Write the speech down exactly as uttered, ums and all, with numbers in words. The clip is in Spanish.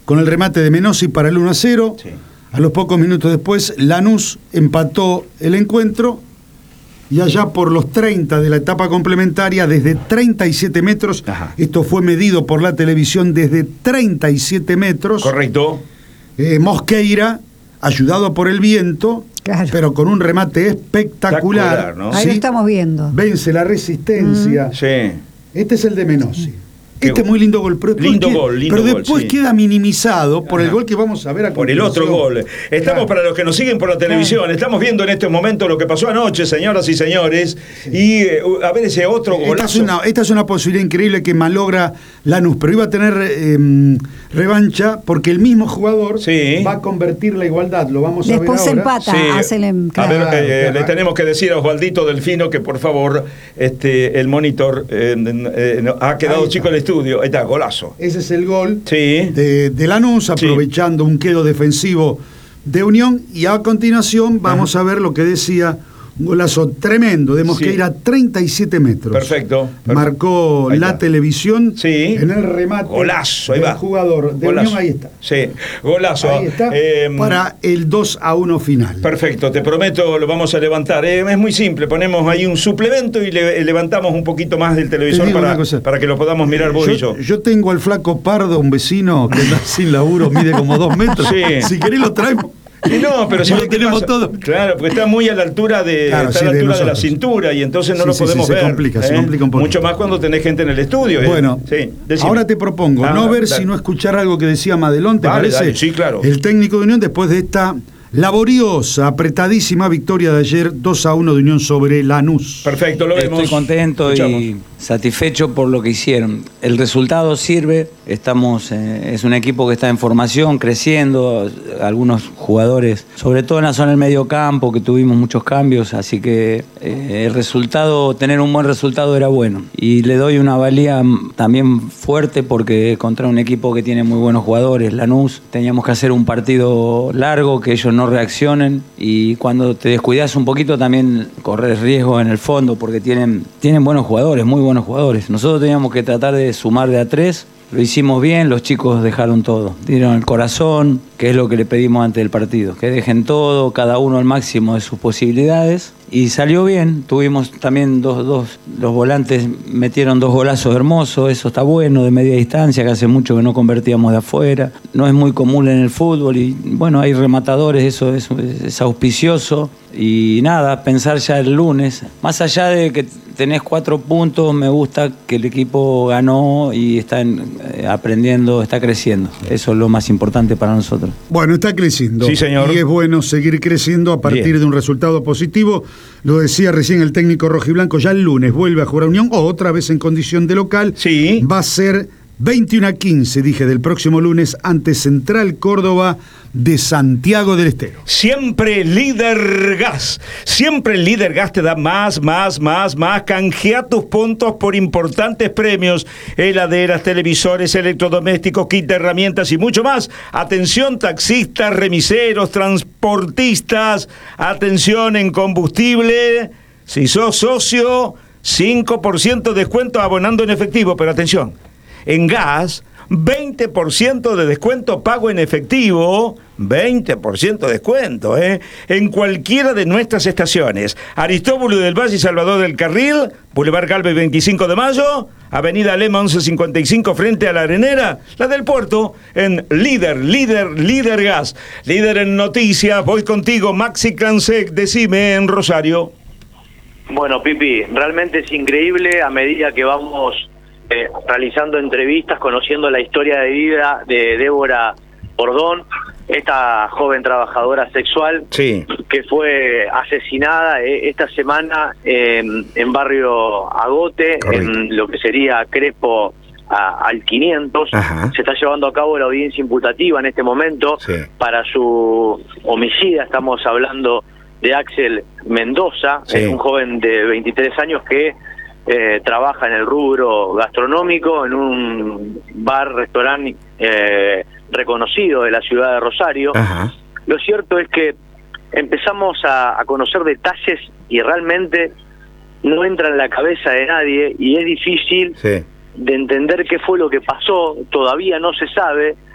con el remate de Menossi para el uno a cero. Sí. A los pocos minutos después, Lanús empató el encuentro. Y allá por los treinta de la etapa complementaria, desde treinta y siete metros, ajá, esto fue medido por la televisión desde treinta y siete metros. Correcto. Eh, Mosqueira, ayudado por el viento, claro, pero con un remate espectacular. espectacular, ¿no? Ahí ¿sí? lo estamos viendo. Vence la resistencia. Mm. Sí. Este es el de Menossi. Este es muy lindo gol, pero después, lindo queda, gol, lindo pero después gol, sí. queda minimizado por Ajá. el gol que vamos a ver a Por el otro gol. Estamos, claro, para los que nos siguen por la televisión, claro, estamos viendo en este momento lo que pasó anoche, señoras y señores, sí. y eh, a ver ese otro golazo. Esta es una, esta es una posibilidad increíble que malogra Lanús, pero iba a tener eh, revancha porque el mismo jugador sí. va a convertir la igualdad, lo vamos después a ver ahora. Después se empata, sí. hace el, claro. A ver, eh, claro. le tenemos que decir a Osvaldito Delfino que por favor, este, el monitor eh, eh, ha quedado chico el estudio. Ahí está, golazo. Ese es el gol sí. de, de Lanús, aprovechando sí. un quedo defensivo de Unión. Y a continuación vamos Ajá. a ver lo que decía un golazo tremendo de Mosqueira, sí. treinta y siete metros. Perfecto. perfecto. Marcó la televisión sí. en el remate golazo, ahí del va. jugador de golazo. Unión. Ahí está. Sí, golazo. Ahí está, eh, para el dos a uno final. Perfecto, te prometo, lo vamos a levantar. Eh, es muy simple, ponemos ahí un suplemento y le, levantamos un poquito más del televisor para, para que lo podamos mirar vos yo, y yo. Yo tengo al flaco Pardo, un vecino que anda sin laburo, mide como dos metros. Sí. Si querés lo traemos. No, pero si lo tenemos todo. Claro, porque está muy a la altura de, claro, está sí, a la, altura de, de la cintura y entonces no sí, lo sí, podemos sí, ver. Se complica, ¿eh? se complica un poco. Mucho más cuando tenés gente en el estudio. Bueno, ¿eh? sí, ahora te propongo ah, no ver dale. sino escuchar algo que decía Madelón, ¿te vale, parece? Dale, sí, claro. El técnico de Unión después de esta laboriosa, apretadísima victoria de ayer dos a uno de Unión sobre Lanús. Perfecto, lo vemos. Estoy contento Escuchamos. y satisfecho por lo que hicieron. El resultado sirve, estamos, eh, es un equipo que está en formación, creciendo, algunos jugadores, sobre todo en la zona del medio campo, que tuvimos muchos cambios, así que eh, el resultado, tener un buen resultado era bueno. Y le doy una valía también fuerte porque contra un equipo que tiene muy buenos jugadores, Lanús, teníamos que hacer un partido largo, que ellos no reaccionen, y cuando te descuidas un poquito también corres riesgo en el fondo porque tienen, tienen buenos jugadores, muy buenos jugadores. Nosotros teníamos que tratar de sumar de a tres, lo hicimos bien, los chicos dejaron todo, dieron el corazón, que es lo que le pedimos antes del partido, que dejen todo, cada uno al máximo de sus posibilidades, y salió bien. Tuvimos también dos, dos, los volantes metieron dos golazos hermosos, eso está bueno, de media distancia, que hace mucho que no convertíamos de afuera, no es muy común en el fútbol, y bueno, hay rematadores, eso es, es auspicioso, y nada, pensar ya el lunes, más allá de que tenés cuatro puntos, me gusta que el equipo ganó y está en, eh, aprendiendo, está creciendo, eso es lo más importante para nosotros. Bueno, está creciendo. Sí, señor. Y es bueno seguir creciendo a partir Bien. de un resultado positivo. Lo decía recién el técnico rojiblanco, ya el lunes vuelve a jugar a Unión, o otra vez en condición de local. Sí. Va a ser veintiuno a quince, dije, del próximo lunes ante Central Córdoba de Santiago del Estero. Siempre Líder Gas. Siempre el Líder Gas te da más, más, más, más. Canjea tus puntos por importantes premios. Heladeras, televisores, electrodomésticos, kit de herramientas y mucho más. Atención taxistas, remiseros, transportistas. Atención en combustible. Si sos socio, cinco por ciento descuento abonando en efectivo. Pero atención, en gas, veinte por ciento de descuento pago en efectivo, veinte por ciento de descuento, ¿eh? En cualquiera de nuestras estaciones. Aristóbulo del Valle y Salvador del Carril, Boulevard Galvez veinticinco de mayo, Avenida Lema once cincuenta y cinco frente a la Arenera, la del Puerto, en Líder, Líder, Líder Gas. Líder en noticias, voy contigo, Maxi Cansec, decime en Rosario. Bueno, Pipi, realmente es increíble a medida que vamos Eh, realizando entrevistas, conociendo la historia de vida de Débora Bordón, esta joven trabajadora sexual sí. que fue asesinada eh, esta semana eh, en barrio Agote, Correcto. en lo que sería Crespo a, al quinientos. Ajá. Se está llevando a cabo la audiencia imputativa en este momento sí. para su homicida. Estamos hablando de Axel Mendoza, sí. es un joven de veintitrés años que Eh, trabaja en el rubro gastronómico en un bar, restaurante eh, reconocido de la ciudad de Rosario. Ajá. Lo cierto es que empezamos a, a conocer detalles y realmente no entra en la cabeza de nadie y es difícil sí. de entender qué fue lo que pasó. Todavía no se sabe